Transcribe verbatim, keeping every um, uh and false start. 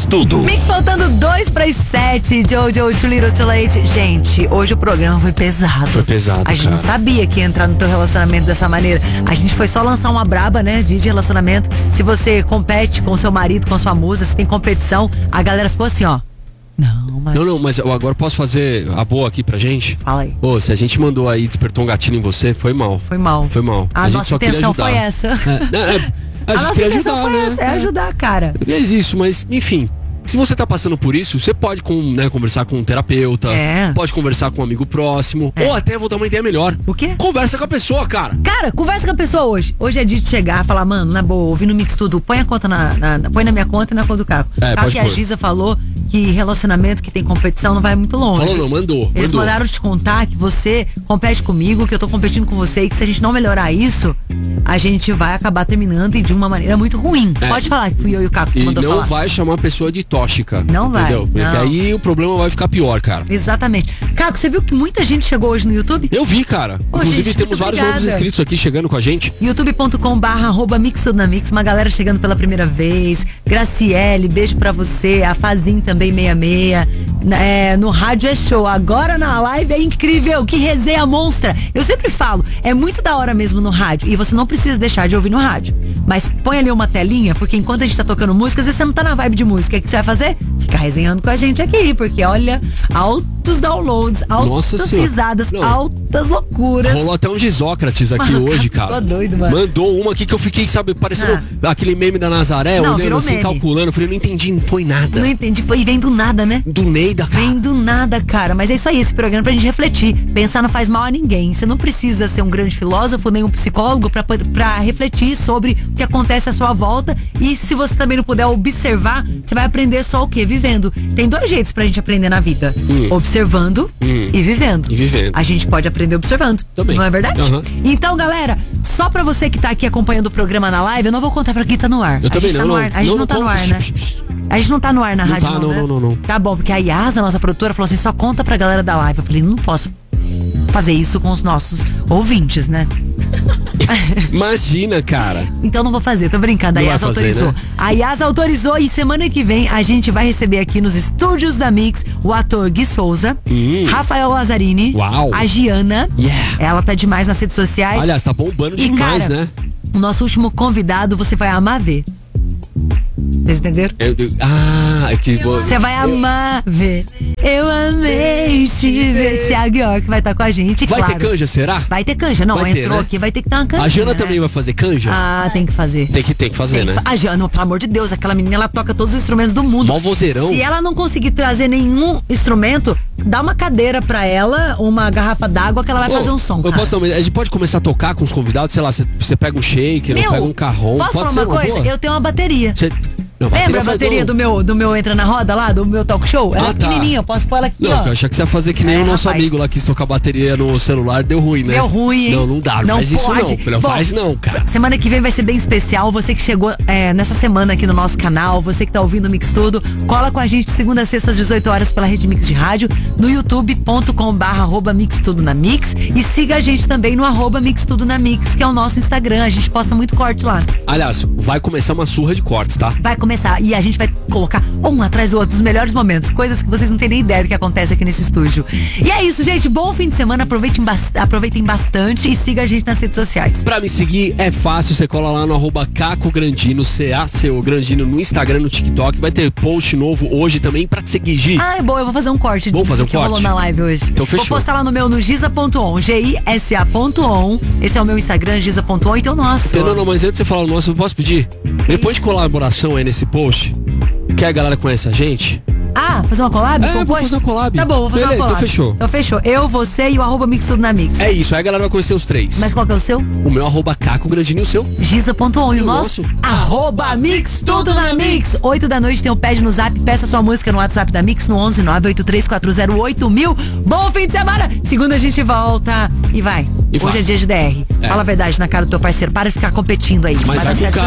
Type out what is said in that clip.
Tudo. Mix faltando dois para as sete. Jojo, Too Little Too Late. Gente, hoje o programa foi pesado. Foi pesado, A gente cara. não sabia que ia entrar no teu relacionamento dessa maneira. A gente foi só lançar uma braba, né? De relacionamento. Se você compete com seu marido, com sua musa, se tem competição, a galera ficou assim, ó. Não, mas... Não, não, mas eu agora posso fazer a boa aqui pra gente? Fala aí. Ô, se a gente mandou aí, despertou um gatilho em você, foi mal. Foi mal. Foi mal. A, gente nossa só queria intenção ajudar. foi essa. É, é, é, a, A gente nossa queria intenção ajudar, foi né? essa, é ajudar, cara. É isso, mas enfim. Se você tá passando por isso, você pode com, né, conversar com um terapeuta, É. pode conversar com um amigo próximo, É. ou até vou dar uma ideia melhor. O quê? Conversa com a pessoa, cara. Cara, conversa com a pessoa hoje. Hoje é dia de chegar e falar, mano, na boa, ouvindo o Mix Tudo, põe a conta na, na- põe na minha conta e na conta do Caco. É, Caco pode e a pôr. Giza falou que relacionamento que tem competição não vai muito longe. Falou não, mandou, Eles mandou. mandaram te contar que você compete comigo, que eu tô competindo com você e que se a gente não melhorar isso, a gente vai acabar terminando e de uma maneira muito ruim. É. Pode falar que fui eu e o Caco que E mandou não falar. vai chamar a pessoa de tóxica. Não vai, entendeu? Porque não. aí o problema vai ficar pior, cara. Exatamente. Caco, você viu que muita gente chegou hoje no YouTube? Eu vi, cara. Ô, Inclusive gente, temos muito vários obrigada. novos inscritos aqui chegando com a gente. youtube ponto com barra arroba Mix Tudo na Mix, uma galera chegando pela primeira vez. Graciele, beijo pra você. A Fazin também, meia meia. É, no rádio é show. Agora na live é incrível. Que resenha monstra. Eu sempre falo, é muito da hora mesmo no rádio. E você não precisa deixar de ouvir no rádio. Mas põe ali uma telinha, porque enquanto a gente tá tocando música, às vezes você não tá na vibe de música. O que você vai fazer? Ficar resenhando com a gente aqui. Porque olha, altos downloads, Nossa altas Senhora. risadas, Não. altas loucuras. Rolou até um Gisócrates aqui Mano, hoje, tô cara. doido, mano. Mandou uma aqui que eu fiquei, sabe, parecendo aquele meme da Nazaré, Não, olhando virou assim, meme. calculando. Eu falei, não entendi, não foi nada. Não entendi, foi vem do nada, né? Do Neida, cara. Vem do nada, cara. Mas é isso aí, esse programa é pra gente refletir. Pensar não faz mal a ninguém. Você não precisa ser um grande filósofo, nem um psicólogo pra, pra refletir sobre o que acontece à sua volta. E se você também não puder observar, você vai aprender só o quê? Vivendo. Tem dois jeitos pra gente aprender na vida. Hum. Observando Hum. e vivendo. E vivendo. A gente pode aprender observando. Também. Não é verdade? Aham. Então, galera, só pra você que tá aqui acompanhando o programa na live, eu não vou contar pra quem tá no ar. Eu a também gente tá não, no não. ar. A gente Não, não, não tá no conta. ar, né? Shh, shh, shh. A gente não tá no ar na Não rádio, tá, não, não, né? não, não, não. Tá bom, porque a Yasa, nossa produtora, falou assim, só conta pra galera da live. Eu falei, não posso fazer isso com os nossos ouvintes, né? Imagina, cara. Então não vou fazer, tô brincando. A Não vai Yasa fazer, autorizou. né? A Yasa autorizou e semana que vem a gente vai receber aqui nos estúdios da Mix o ator Gui Souza, Hum. Rafael Lazzarini, Uau. a Giana. Yeah. Ela tá demais nas redes sociais. Aliás, tá bombando E, demais, cara, né? O nosso último convidado, você vai amar ver. Vocês entenderam? Eu- eu- ah, que boa. Você vai amar ver. Eu amei te ver. Thiago York vai estar com a gente, Vai claro. ter canja, será? Vai ter canja. Não, Vai ter, entrou né? aqui, vai ter que ter uma canja. A Jana né? também vai fazer canja? Ah, tem que fazer. Tem que, tem que fazer, Tem que né? fa- A Jana, pelo amor de Deus, aquela menina, ela toca todos os instrumentos do mundo. Mó vozeirão. Se ela não conseguir trazer nenhum instrumento, dá uma cadeira pra ela, uma garrafa d'água que ela vai Ô, fazer um som, eu cara. posso, também- a gente pode começar a tocar com os convidados, sei lá, você, você pega um shaker, Meu, pega um carrom. posso pode falar ser uma coisa? boa? Eu tenho uma bateria. Você- não, Lembra a faz- bateria não. do meu, do meu Entra na Roda lá, do meu talk show? Ela Ah, é tá. pequenininha, eu posso pôr ela aqui, Não, ó. eu achei que você ia fazer que nem É, o nosso rapaz. amigo lá que quis tocar bateria no celular, deu ruim, né? Deu ruim, hein? Não, não dá, não, Não faz isso pode. não. Não Bom, faz não, cara. Semana que vem vai ser bem especial. Você que chegou é, nessa semana aqui no nosso canal, você que tá ouvindo o Mix Tudo, cola com a gente de segunda a sexta às dezoito horas pela Rede Mix de Rádio, no youtube ponto com barra arroba Mix Tudo na Mix, e siga a gente também no arroba Mix Tudo na Mix, que é o nosso Instagram. A gente posta muito corte lá. Aliás, vai começar uma surra de cortes, tá? Vai começar e a gente vai colocar um atrás do outro, os melhores momentos, coisas que vocês não têm nem ideia do que acontece aqui nesse estúdio. E é isso, gente. Bom fim de semana. Aproveitem, bas- aproveitem bastante e siga a gente nas redes sociais. Pra me seguir é fácil, você cola lá no arroba Caco Grandino, C A C O Grandino, no Instagram, no TikTok. Vai ter post novo hoje também pra te seguir, Gi. Ah, é bom, eu vou fazer um corte. Vamos fazer um do que rolou corte? na live hoje. Então fechou. Vou postar lá no meu, no giza ponto on, G I S A ponto on. Esse é o meu Instagram, giza ponto on, e tem o nosso. Não, não, mas antes de você falar o nosso, eu posso pedir? Depois de colaboração aí nesse post, que a galera conhece a gente. Ah, fazer uma collab? É, Com o vou post? fazer uma collab. Tá bom, vou fazer Beleza, uma collab. então fechou. Então fechou. Eu, você e o arroba Mix Tudo na Mix. É isso, aí a galera vai conhecer os três. Mas qual que é o seu? O meu arroba Caco Grandino e o seu? giza ponto on. E o E o nosso? nosso? Arroba Mix Tudo na Mix. oito da noite tem o Pede no Zap. Peça sua música no WhatsApp da Mix no onze nove oito três quatro zero oito mil. Bom fim de semana. Segunda a gente volta e vai. E Hoje vai. é dia de D R. É. Fala a verdade na cara do teu parceiro. Para de ficar competindo aí. Mas vai dar com certo isso